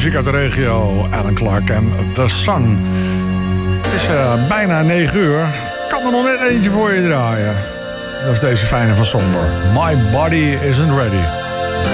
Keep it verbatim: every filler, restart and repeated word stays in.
muziek uit de regio. Alan Clark en The Sun. Het is uh, bijna negen uur. Ik kan er nog net eentje voor je draaien. Dat is deze fijne van Somber. My Body Isn't Ready.